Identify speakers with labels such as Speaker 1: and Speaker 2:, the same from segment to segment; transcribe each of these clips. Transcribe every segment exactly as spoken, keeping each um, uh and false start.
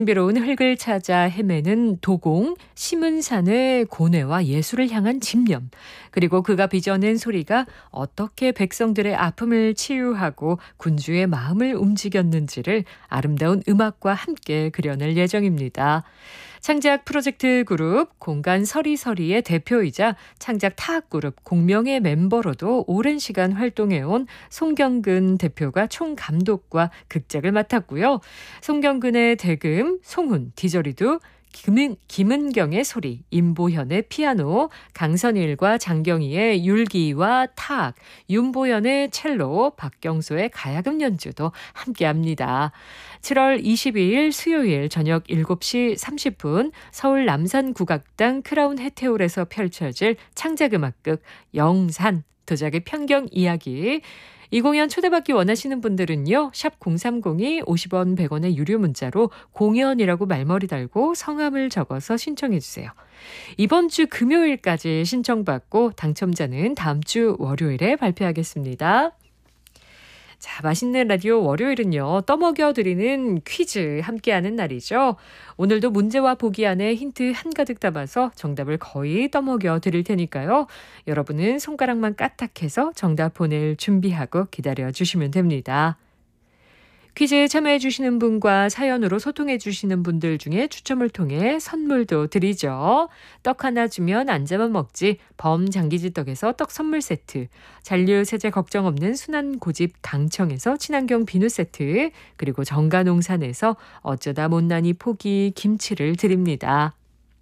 Speaker 1: 신비로운 흙을 찾아 헤매는 도공, 심은산의 고뇌와 예술을 향한 집념, 그리고 그가 빚어낸 소리가 어떻게 백성들의 아픔을 치유하고 군주의 마음을 움직였는지를 아름다운 음악과 함께 그려낼 예정입니다. 창작 프로젝트 그룹 공간 서리서리의 대표이자 창작 타악 그룹 공명의 멤버로도 오랜 시간 활동해온 송경근 대표가 총감독과 극작을 맡았고요. 송경근의 대금, 송훈, 디저리두, 김은, 김은경의 소리, 임보현의 피아노, 강선일과 장경희의 율기와 타악, 윤보현의 첼로, 박경소의 가야금 연주도 함께합니다. 칠월 이십이일 수요일 저녁 일곱 시 삼십 분 서울 남산국악당 크라운 해태홀에서 펼쳐질 창작음악극 영산, 도자기 편경 이야기. 이 공연 초대받기 원하시는 분들은요. 샵 공삼공이 오십 원 백 원의 유료 문자로 공연이라고 말머리 달고 성함을 적어서 신청해 주세요. 이번 주 금요일까지 신청받고 당첨자는 다음 주 월요일에 발표하겠습니다. 자, 맛있는 라디오 월요일은요. 떠먹여드리는 퀴즈 함께하는 날이죠. 오늘도 문제와 보기 안에 힌트 한가득 담아서 정답을 거의 떠먹여드릴 테니까요. 여러분은 손가락만 까딱해서 정답 보낼 준비하고 기다려주시면 됩니다. 퀴즈에 참여해주시는 분과 사연으로 소통해주시는 분들 중에 추첨을 통해 선물도 드리죠. 떡 하나 주면 안 잡아먹지 범장기지 떡에서 떡 선물 세트, 잔류 세제 걱정 없는 순한 고집 강청에서 친환경 비누 세트, 그리고 정가농산에서 어쩌다 못난이 포기 김치를 드립니다.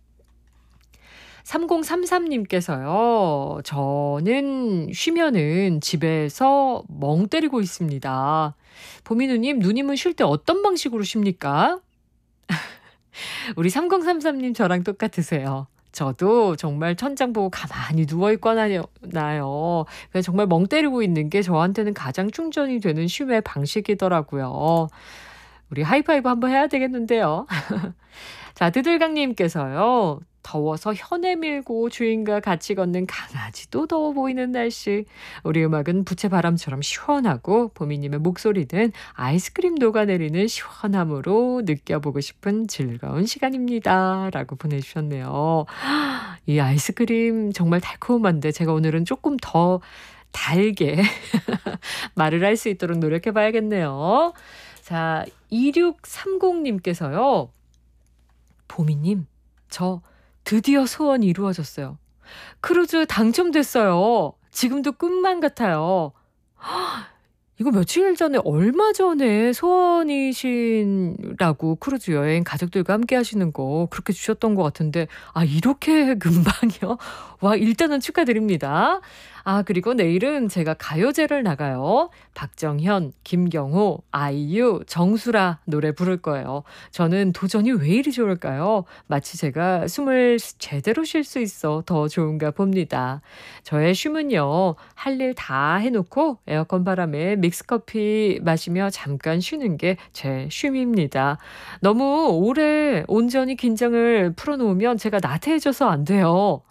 Speaker 1: 삼공삼삼님께서요. 저는 쉬면은 집에서 멍 때리고 있습니다. 보민우님, 누님은 쉴 때 어떤 방식으로 쉽니까? 우리 삼공삼삼님 저랑 똑같으세요. 저도 정말 천장 보고 가만히 누워있거나요. 정말 멍 때리고 있는 게 저한테는 가장 충전이 되는 쉼의 방식이더라고요. 우리 하이파이브 한번 해야 되겠는데요. 자, 드들강님께서요. 더워서 혀내 밀고 주인과 같이 걷는 강아지도 더워 보이는 날씨. 우리 음악은 부채바람처럼 시원하고 보미님의 목소리는 아이스크림 녹아내리는 시원함으로 느껴보고 싶은 즐거운 시간입니다. 라고 보내주셨네요. 이 아이스크림 정말 달콤한데 제가 오늘은 조금 더 달게 말을 할 수 있도록 노력해 봐야겠네요. 자, 이육삼공님께서요. 보미님, 저 드디어 소원이 이루어졌어요. 크루즈 당첨됐어요. 지금도 꿈만 같아요. 이거 며칠 전에 얼마 전에 소원이신라고 크루즈 여행 가족들과 함께 하시는 거 그렇게 주셨던 것 같은데 아 이렇게 금방이요? 와 일단은 축하드립니다. 아 그리고 내일은 제가 가요제를 나가요. 박정현, 김경호, 아이유, 정수라 노래 부를 거예요. 저는 도전이 왜 이리 좋을까요? 마치 제가 숨을 제대로 쉴 수 있어 더 좋은가 봅니다. 저의 쉼은요. 할 일 다 해놓고 에어컨 바람에 믹스커피 마시며 잠깐 쉬는 게 제 쉼입니다. 너무 오래 온전히 긴장을 풀어놓으면 제가 나태해져서 안 돼요.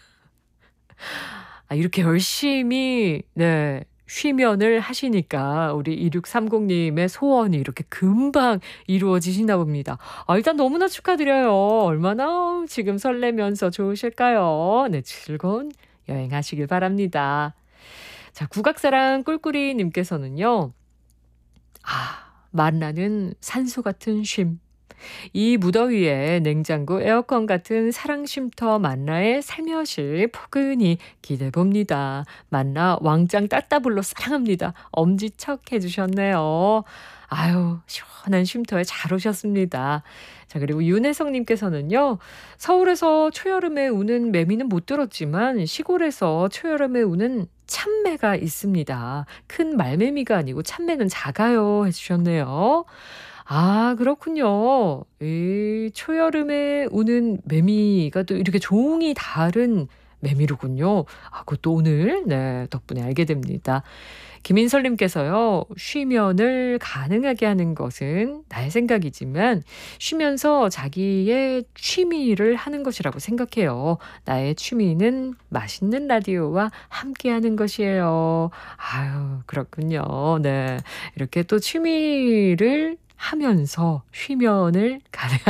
Speaker 1: 아, 이렇게 열심히 네 쉬면을 하시니까 우리 이육삼공님의 소원이 이렇게 금방 이루어지시나 봅니다. 아, 일단 너무나 축하드려요. 얼마나 지금 설레면서 좋으실까요? 네, 즐거운 여행하시길 바랍니다. 자, 국악사랑 꿀꿀이님께서는요. 아, 만나는 산소 같은 쉼. 이 무더위에 냉장고, 에어컨 같은 사랑 쉼터 만나의 살며시 포근히 기대봅니다. 만나 왕짱 따따블로 사랑합니다. 엄지척 해주셨네요. 아유, 시원한 쉼터에 잘 오셨습니다. 자, 그리고 윤혜성님께서는요. 서울에서 초여름에 우는 매미는 못 들었지만 시골에서 초여름에 우는 참매가 있습니다. 큰 말매미가 아니고 참매는 작아요 해주셨네요. 아, 그렇군요. 이 초여름에 우는 매미가 또 이렇게 조응이 다른 매미로군요. 아, 그것도 오늘 네, 덕분에 알게 됩니다. 김인설님께서요. 쉬면을 가능하게 하는 것은 나의 생각이지만 쉬면서 자기의 취미를 하는 것이라고 생각해요. 나의 취미는 맛있는 라디오와 함께하는 것이에요. 아유, 그렇군요. 네, 이렇게 또 취미를 하면서 쉬면을 가능하게